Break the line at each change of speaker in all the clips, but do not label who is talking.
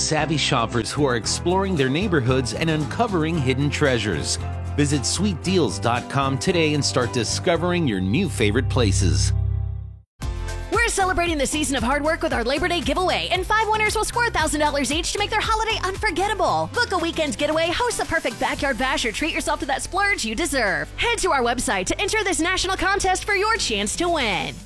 savvy shoppers who are exploring their neighborhoods and uncovering hidden treasures. Visit sweetdeals.com today and start discovering your new favorite places.
We're celebrating the season of hard work with our Labor Day giveaway, and 5 winners will score $1,000 each to make their holiday unforgettable. Book a weekend getaway, host the perfect backyard bash, or treat yourself to that splurge you deserve. Head to our website to enter this national contest for your chance to win.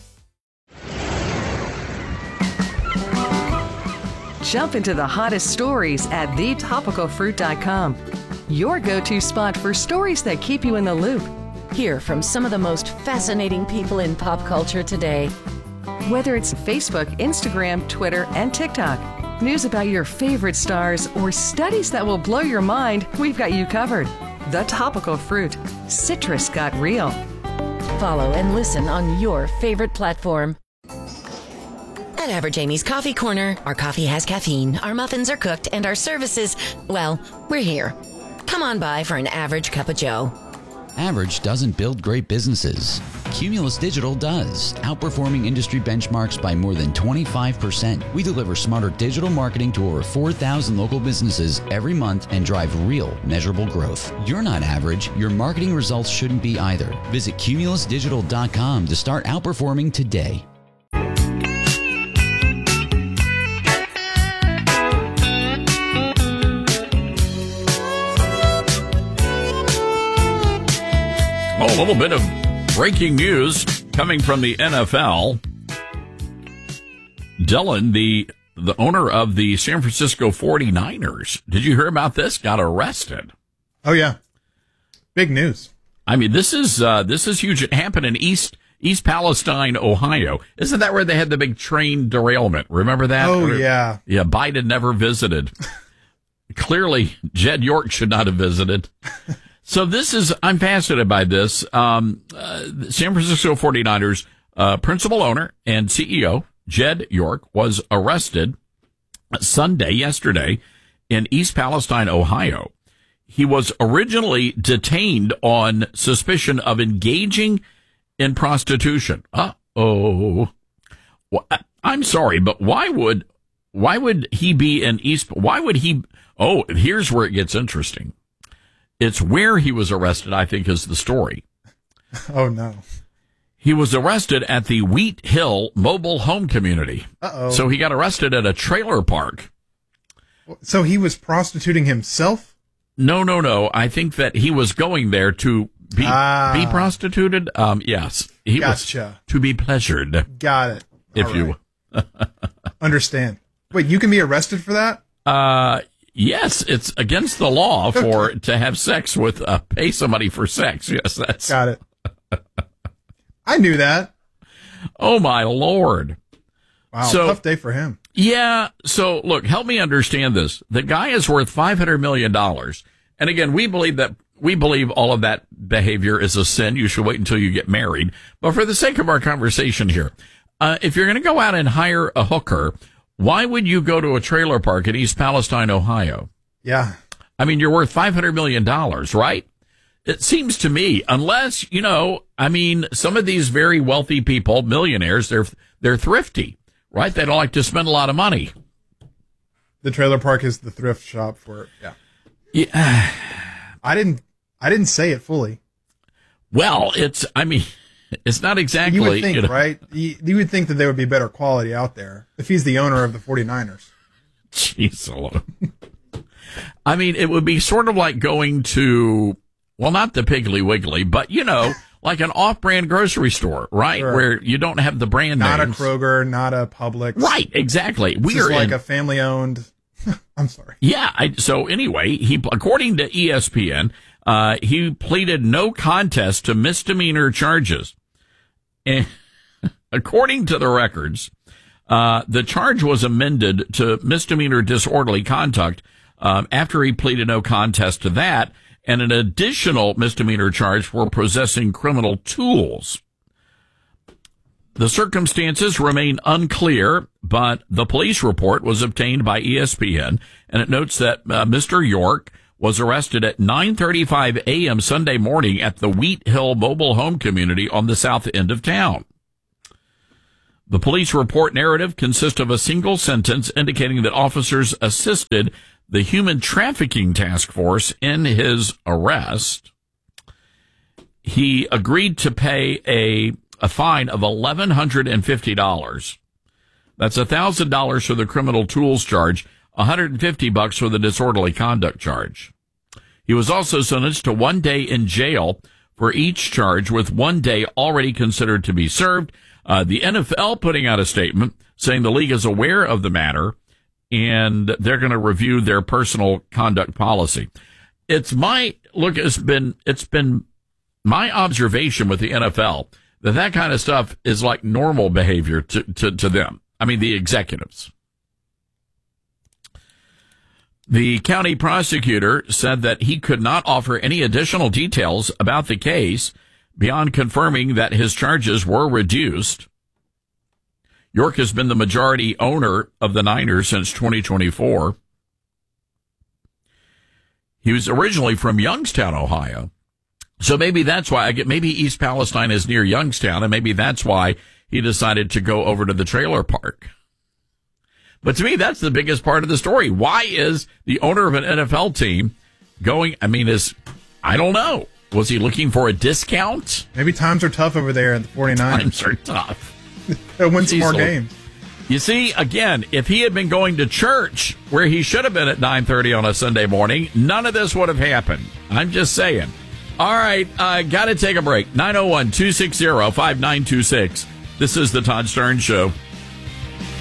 Jump into the hottest stories at thetopicalfruit.com. Your go-to spot for stories that keep you in the loop.
Hear from some of the most fascinating people in pop culture today.
Whether it's Facebook, Instagram, Twitter, and TikTok, news about your favorite stars, or studies that will blow your mind, we've got you covered. The Topical Fruit. Citrus got real.
Follow and listen on your favorite platform.
At Average Amy's Coffee Corner, our coffee has caffeine, our muffins are cooked, and our services, well, we're here. Come on by for an average cup of joe.
Average doesn't build great businesses. Cumulus Digital does, outperforming industry benchmarks by more than 25%. We deliver smarter digital marketing to over 4,000 local businesses every month and drive real, measurable growth. You're not average. Your marketing results shouldn't be either. Visit cumulusdigital.com to start outperforming today.
Oh, a little bit of breaking news coming from the NFL. Dylan, the owner of the San Francisco 49ers, did you hear about this? Got arrested.
Oh, yeah. Big news.
I mean, this is huge. It happened in East Palestine, Ohio. Isn't that where they had the big train derailment? Remember that?
Oh, yeah.
Yeah, Biden never visited. Clearly, Jed York should not have visited. So I'm fascinated by this. San Francisco 49ers principal owner and CEO, Jed York, was arrested yesterday, in East Palestine, Ohio. He was originally detained on suspicion of engaging in prostitution. Uh-oh. Well, I'm sorry, but why would he be in here's where it gets interesting. It's where he was arrested, I think, is the story.
Oh, no.
He was arrested at the Wheat Hill mobile home community.
Uh-oh.
So he got arrested at a trailer park.
So he was prostituting himself?
No. I think that he was going there to be prostituted. Yes. He
gotcha.
was to be pleasured.
Got it.
If you
understand. Wait, you can be arrested for that?
Yes, it's against the law to have sex with pay somebody for sex. Yes, that's
got it. I knew that.
Oh my Lord!
Wow, tough day for him.
Yeah. So look, help me understand this. The guy is worth $500 million, and again, we believe all of that behavior is a sin. You should wait until you get married. But for the sake of our conversation here, if you're going to go out and hire a hooker, why would you go to a trailer park in East Palestine, Ohio?
Yeah.
I mean, you're worth $500 million, right? It seems to me, unless, some of these very wealthy people, millionaires, they're thrifty, right? They don't like to spend a lot of money.
The trailer park is the thrift shop for it. Yeah.
Yeah.
I didn't say it fully.
Well, it's not exactly.
You would think, right? You would think that there would be better quality out there if he's the owner of the 49ers.
Jeez, I mean, it would be sort of like going to, well, not the Piggly Wiggly, but, like an off-brand grocery store, right? Sure. Where you don't have the brand names.
Not a Kroger, not a Publix.
Right, exactly.
This is like a family-owned. I'm sorry.
Yeah. So anyway, according to ESPN, he pleaded no contest to misdemeanor charges. And according to the records, the charge was amended to misdemeanor disorderly conduct after he pleaded no contest to that, and an additional misdemeanor charge for possessing criminal tools. The circumstances remain unclear, but the police report was obtained by ESPN, and it notes that Mr. York was arrested at 9:35 a.m. Sunday morning at the Wheat Hill mobile home community on the south end of town. The police report narrative consists of a single sentence indicating that officers assisted the human trafficking task force in his arrest. He agreed to pay a fine of $1,150. That's $1,000 for the criminal tools charge, $150 for the disorderly conduct charge. He was also sentenced to 1 day in jail for each charge, with 1 day already considered to be served. The NFL putting out a statement saying the league is aware of the matter and they're going to review their personal conduct policy. It's been my observation with the NFL that kind of stuff is like normal behavior to them. I mean, the executives. The county prosecutor said that he could not offer any additional details about the case beyond confirming that his charges were reduced. York has been the majority owner of the Niners since 2024. He was originally from Youngstown, Ohio. So maybe that's why maybe East Palestine is near Youngstown, and maybe that's why he decided to go over to the trailer park. But to me, that's the biggest part of the story. Why is the owner of an NFL team going? I don't know. Was he looking for a discount?
Maybe times are tough over there at the 49ers.
Times are tough.
They'll win some more games.
You see, again, if he had been going to church where he should have been at 9:30 on a Sunday morning, none of this would have happened. I'm just saying. All right, got to take a break. 901-260-5926. This is the Todd Stern Show.